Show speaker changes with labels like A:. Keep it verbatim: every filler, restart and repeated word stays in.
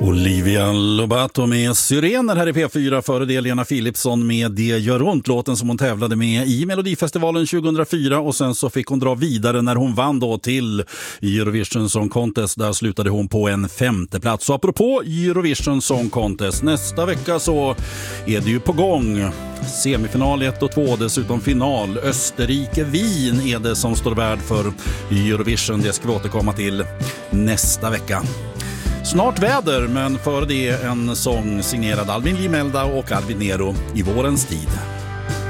A: Olivia Lobato med Syrener här i P fyra, före det Lena Philipsson med Det gör ont, låten som hon tävlade med i Melodifestivalen tjugohundrafyra, och sen så fick hon dra vidare när hon vann då till Eurovision Song Contest. Där slutade hon på en femte plats. Så apropå Eurovision Song Contest, nästa vecka så är det ju på gång semifinal ett och två, dessutom final. Österrike-Wien är det som står värd för Eurovision. Det ska vi återkomma till nästa vecka. Snart väder, men före det en sång signerad Alvin Limelda och Alvin Nero, I vårens tid.